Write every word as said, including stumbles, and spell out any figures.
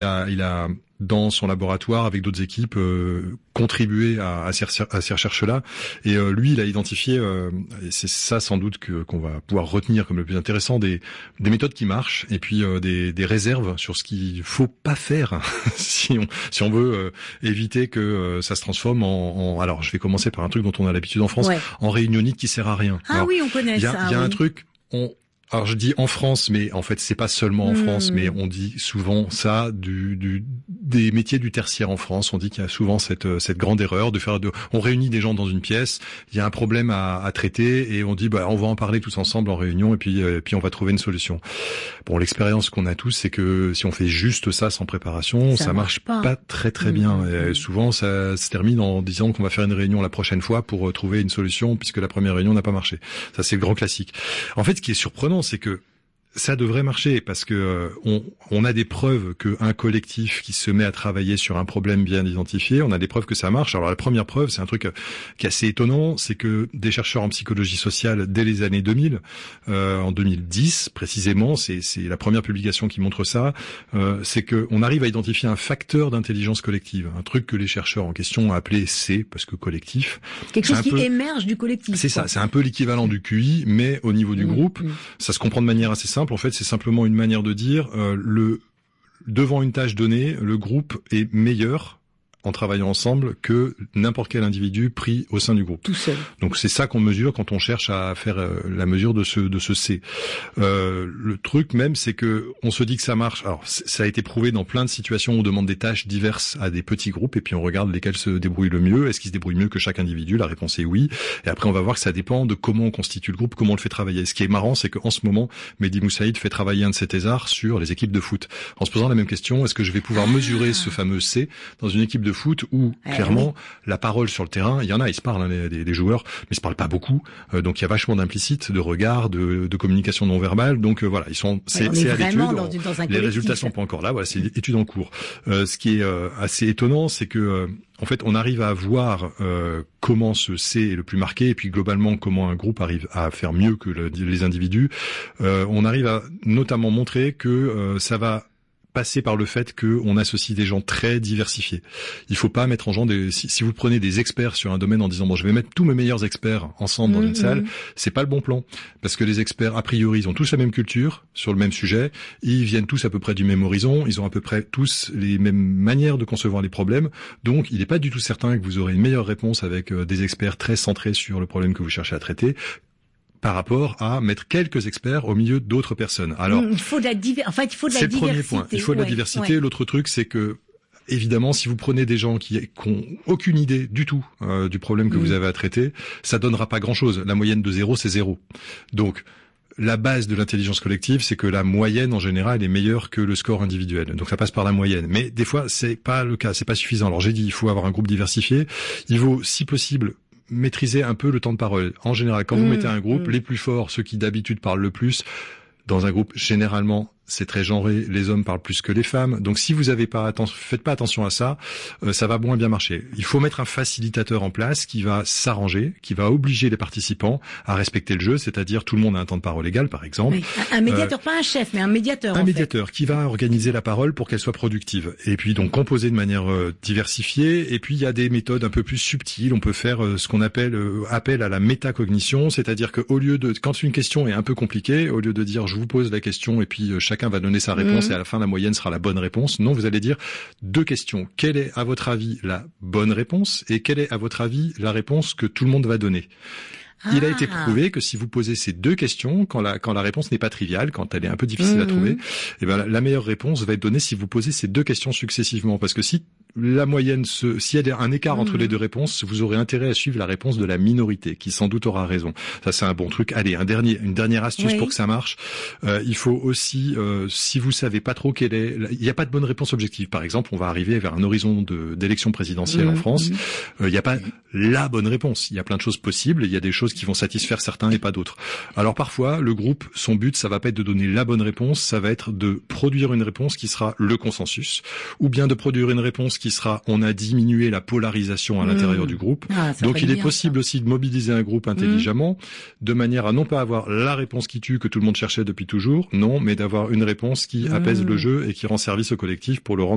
a, il a dans son laboratoire avec d'autres équipes euh, contribué à, à, ces, à ces recherches-là. Et euh, lui, il a identifié, euh, et c'est ça sans doute que, qu'on va pouvoir retenir comme le plus intéressant, des, des méthodes qui marchent et puis euh, des, des réserves sur ce qu'il faut pas faire si on si on veut euh, éviter que euh, ça se transforme en, en. Alors, je vais commencer par un truc dont on a l'habitude en France, ouais. en réunionnite qui sert à rien. Ah alors, oui, on connaît y a, ça. Il y a oui. un truc. On, Alors je dis en France, mais en fait c'est pas seulement en mmh. France, mais on dit souvent ça du, du des métiers du tertiaire en France. On dit qu'il y a souvent cette cette grande erreur de faire de. On réunit des gens dans une pièce, il y a un problème à, à traiter et on dit bah on va en parler tous ensemble en réunion et puis et puis on va trouver une solution. Bon, l'expérience qu'on a tous, c'est que si on fait juste ça sans préparation, ça, ça marche pas. pas très très mmh. bien. Et souvent ça se termine en disant qu'on va faire une réunion la prochaine fois pour trouver une solution puisque la première réunion n'a pas marché. Ça c'est le grand classique. En fait, ce qui est surprenant, c'est que ça devrait marcher parce que euh, on, on a des preuves qu'un collectif qui se met à travailler sur un problème bien identifié, on a des preuves que ça marche. Alors la première preuve, c'est un truc euh, qui est assez étonnant, c'est que des chercheurs en psychologie sociale dès les années deux mille, euh, en deux mille dix précisément, c'est, c'est la première publication qui montre ça, euh, c'est que on arrive à identifier un facteur d'intelligence collective, un truc que les chercheurs en question ont appelé C parce que collectif. Quelque chose qui peu, émerge du collectif. C'est quoi. Ça, c'est un peu l'équivalent du Q I, mais au niveau du mmh, groupe, mmh. ça se comprend de manière assez simple. En fait, c'est simplement une manière de dire euh, le devant une tâche donnée, le groupe est meilleur en travaillant ensemble que n'importe quel individu pris au sein du groupe. Tout seul. Donc c'est ça qu'on mesure quand on cherche à faire euh, la mesure de ce de ce C. Euh, le truc même, c'est que on se dit que ça marche. Alors ça a été prouvé dans plein de situations où on demande des tâches diverses à des petits groupes et puis on regarde lesquels se débrouillent le mieux. Est-ce qu'ils se débrouillent mieux que chaque individu? La réponse est oui. Et après on va voir que ça dépend de comment on constitue le groupe, comment on le fait travailler. Ce qui est marrant, c'est qu'en ce moment, Mehdi Moussaïd fait travailler un de ses thésards sur les équipes de foot. En se posant la même question, est-ce que je vais pouvoir ah. mesurer ce fameux C dans une équipe de foot où eh clairement oui. la parole sur le terrain, il y en a, ils se parlent hein, les, les, les joueurs, mais ils se parlent pas beaucoup. Euh, donc il y a vachement d'implicite, de regard, de, de communication non verbale. Donc euh, voilà, ils sont, c'est, ouais, c'est à l'étude. Dans une, dans un les résultats sont pas encore là. Voilà, c'est étude en cours. Euh, ce qui est euh, assez étonnant, c'est que euh, en fait, on arrive à voir euh, comment ce C est le plus marqué, et puis globalement comment un groupe arrive à faire mieux que le, les individus. Euh, on arrive à notamment montrer que euh, ça va passer par le fait qu'on associe des gens très diversifiés. Il faut pas mettre en gens des, si, si vous prenez des experts sur un domaine en disant bon je vais mettre tous mes meilleurs experts ensemble dans mmh, une salle, mmh. c'est pas le bon plan. Parce que les experts, a priori, ils ont tous la même culture sur le même sujet, ils viennent tous à peu près du même horizon, ils ont à peu près tous les mêmes manières de concevoir les problèmes, donc il n'est pas du tout certain que vous aurez une meilleure réponse avec euh, des experts très centrés sur le problème que vous cherchez à traiter, par rapport à mettre quelques experts au milieu d'autres personnes. Alors, il faut de la diversité. En fait, il faut de la c'est diversité. C'est le premier point. Il faut de la ouais, diversité. Ouais. L'autre truc, c'est que, évidemment, si vous prenez des gens qui n'ont aucune idée du tout euh, du problème que mmh. vous avez à traiter, ça donnera pas grand-chose. La moyenne de zéro, c'est zéro. Donc, la base de l'intelligence collective, c'est que la moyenne, en général, est meilleure que le score individuel. Donc, ça passe par la moyenne. Mais des fois, c'est pas le cas. C'est pas suffisant. Alors, j'ai dit, il faut avoir un groupe diversifié. Il vaut, si possible, maîtriser un peu le temps de parole. En général, quand mmh, vous mettez un groupe, mmh. les plus forts, ceux qui d'habitude parlent le plus, dans un groupe, généralement, c'est très genré, les hommes parlent plus que les femmes. Donc si vous avez pas attention, faites pas attention à ça, euh, ça va moins bien marcher. Il faut mettre un facilitateur en place qui va s'arranger, qui va obliger les participants à respecter le jeu, c'est-à-dire tout le monde a un temps de parole égal, par exemple. Oui. Un médiateur, euh, pas un chef, mais un médiateur. Un en médiateur fait. qui va organiser la parole pour qu'elle soit productive. Et puis donc composer de manière euh, diversifiée. Et puis il y a des méthodes un peu plus subtiles. On peut faire euh, ce qu'on appelle euh, appel à la métacognition, c'est-à-dire que au lieu de, quand une question est un peu compliquée, au lieu de dire je vous pose la question et puis euh, chacun va donner sa réponse mmh. et à la fin la moyenne sera la bonne réponse. Non, vous allez dire deux questions. Quelle est à votre avis la bonne réponse et quelle est à votre avis la réponse que tout le monde va donner? Ah. Il a été prouvé que si vous posez ces deux questions, quand la, quand la réponse n'est pas triviale, quand elle est un peu difficile mmh. à trouver, eh ben, la, la meilleure réponse va être donnée si vous posez ces deux questions successivement. Parce que si la moyenne, se, s'il y a un écart mmh. entre les deux réponses, vous aurez intérêt à suivre la réponse de la minorité, qui sans doute aura raison. Ça, c'est un bon truc. Allez, un dernier, une dernière astuce oui. pour que ça marche. Euh, il faut aussi, euh, si vous savez pas trop quelle est, il n'y a pas de bonne réponse objective. Par exemple, on va arriver vers un horizon de, d'élection présidentielle mmh. en France. Mmh. Euh, il n'y a pas la bonne réponse. Il y a plein de choses possibles. Il y a des choses qui vont satisfaire certains et pas d'autres. Alors parfois, le groupe, son but, ça va pas être de donner la bonne réponse, ça va être de produire une réponse qui sera le consensus, ou bien de produire une réponse qui sera on a diminué la polarisation à l'intérieur mmh. du groupe. Ah, donc il est possible ça. aussi de mobiliser un groupe intelligemment, mmh. de manière à non pas avoir la réponse qui tue que tout le monde cherchait depuis toujours, non, mais d'avoir une réponse qui mmh. apaise le jeu et qui rend service au collectif pour le rendre